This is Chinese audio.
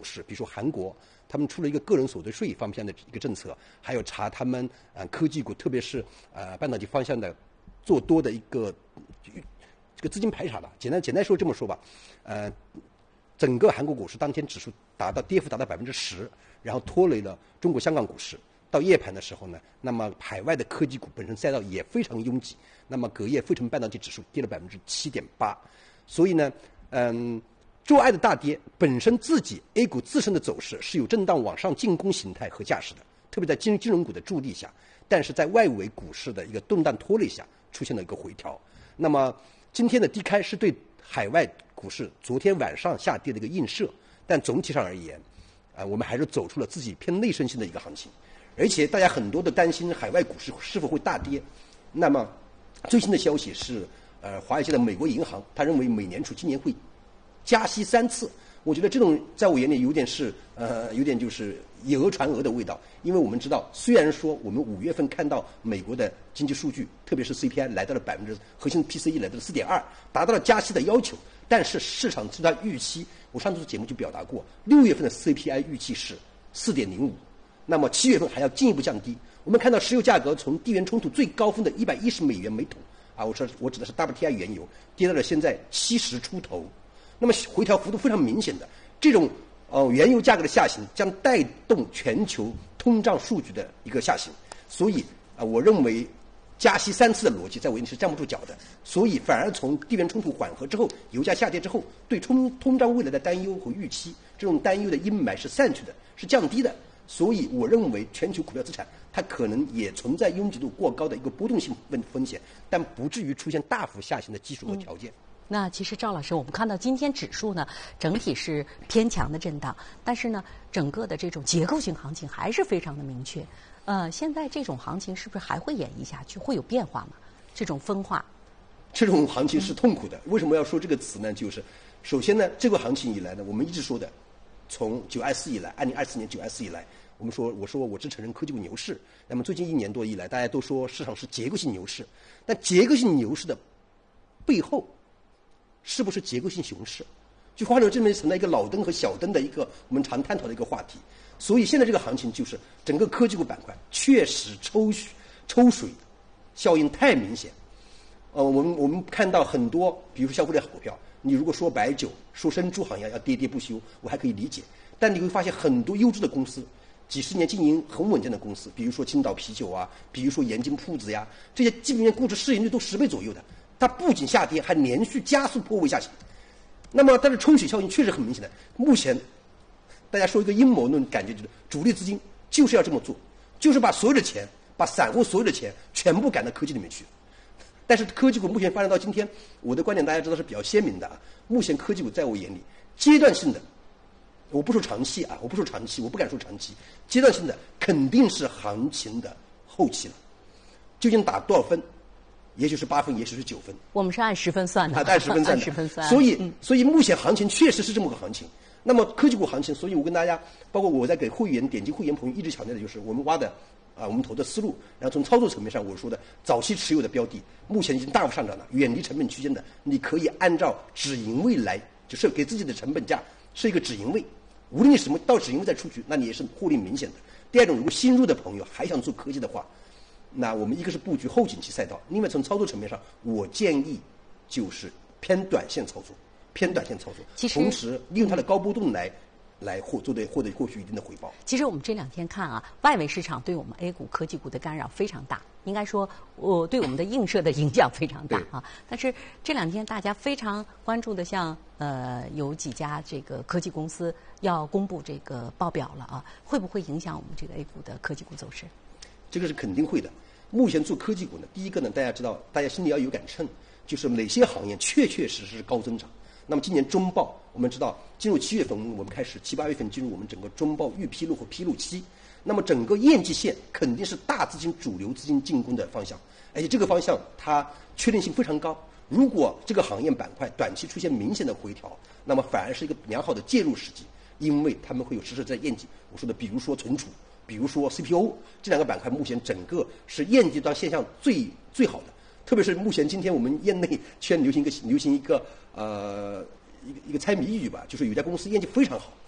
势，比如说韩国，他们出了一个个人所得税方面的一个政策，还有查他们科技股，特别是半导体方向的做多的一个这个资金排查的。简单说这么说吧，整个韩国股市当天指数跌幅达到10%，然后拖累了中国香港股市。到夜盘的时候呢，那么海外的科技股本身赛道也非常拥挤，那么隔夜费城半导体指数跌了7.8%，所以呢，周二的大跌本身自己 A 股自身的走势是有震荡往上进攻形态和架势的，特别在金融股的助力下，但是在外围股市的一个动荡拖累下出现了一个回调。那么今天的低开是对海外股市昨天晚上下跌的一个映射，但总体上而言，我们还是走出了自己偏内生性的一个行情。而且大家很多的担心海外股市是否会大跌，那么最新的消息是，华尔街的美国银行他认为美联储今年会加息3次。我觉得这种在我眼里有点就是以讹传讹的味道，因为我们知道，虽然说我们5月份看到美国的经济数据，特别是 CPI 来到了核心 PCE 来到了4.2%，达到了加息的要求，但是市场对它预期，我上次节目就表达过，6月份的 CPI 预期是4.05%。那么7月份还要进一步降低。我们看到石油价格从地缘冲突最高峰的110美元每桶我指的是 WTI 原油，跌到了现在70出头。那么回调幅度非常明显的，这种原油价格的下行将带动全球通胀数据的一个下行。所以我认为加息3次的逻辑在我眼里是站不住脚的。所以反而从地缘冲突缓和之后，油价下跌之后，对通胀未来的担忧和预期，这种担忧的阴霾是散去的，是降低的。所以我认为全球股票资产它可能也存在拥挤度过高的一个波动性风险，但不至于出现大幅下行的基础和条件。 那其实赵老师，我们看到今天指数呢整体是偏强的震荡，但是呢整个的这种结构性行情还是非常的明确。现在这种行情是不是还会演绎下去，会有变化吗？这种分化， 这种行情是痛苦的。为什么要说这个词呢？就是首先呢，这个行情以来呢，我们一直说的，从924以来，2024年924以来，我说我只承认科技股牛市。那么最近1年多以来，大家都说市场是结构性牛市，但结构性牛市的背后是不是结构性熊市？就换成这边存在一个老登和小登的一个我们常探讨的一个话题。所以现在这个行情就是整个科技股板块确实抽水效应太明显。我们看到很多，比如说消费类股票，你如果说白酒、说生猪行业要跌不休，我还可以理解。但你会发现很多优质的公司，几十年经营很稳健的公司，比如说青岛啤酒啊，比如说盐津铺子呀，这些基本面估值市盈率都10倍左右的，它不仅下跌，还连续加速破位下行。那么它的冲洗效应确实很明显的。目前大家说一个阴谋论，感觉就是主力资金就是要这么做，就是把所有的钱，把散户所有的钱全部赶到科技里面去。但是科技股目前发展到今天，我的观点大家知道是比较鲜明的啊。目前科技股在我眼里，阶段性的，我不说长期啊，我不敢说长期，阶段性的肯定是行情的后期了。究竟打多少分？也许是8分，也许是9分。 我们是按10分算的， 按10分算的。 按10分算。 所以目前行情确实是这么个行情。那么科技股行情，所以我跟大家，包括我在给会员点击会员朋友一直强调的就是我们挖的我们投的思路，然后从操作层面上我说的早期持有的标的，目前已经大幅上涨了，远离成本区间的，你可以按照止盈位来，就是给自己的成本价是一个止盈位，无论你什么到止盈位再出局，那你也是获利明显的。第二种，如果新入的朋友还想做科技的话，那我们一个是布局后景期赛道，另外从操作层面上，我建议就是偏短线操作，同时利用它的高波动来获取一定的回报。 其实我们这2天看啊，外围市场对我们 A 股科技股的干扰非常大，应该说对我们的映射的影响非常大啊。但是这2天大家非常关注的，像有几家这个科技公司要公布这个报表了啊，会不会影响我们这个 A 股的科技股走势？ 这个是肯定会的。目前做科技股呢，第一个呢，大家知道，大家心里要有杆秤，就是哪些行业确实是高增长。那么今年中报，我们知道进入7月份，我们开始7、8月份进入我们整个中报预披露和披露期。那么整个业绩线肯定是大资金、主流资金进攻的方向，而且这个方向它确定性非常高。如果这个行业板块短期出现明显的回调，那么反而是一个良好的介入时机，因为他们会有实实在在业绩。我说的，比如说存储，比如说 CPO 这2个板块，目前整个是业绩端现象最好的。特别是目前今天我们业内圈流行一个猜谜语吧，就是有家公司业绩非常好，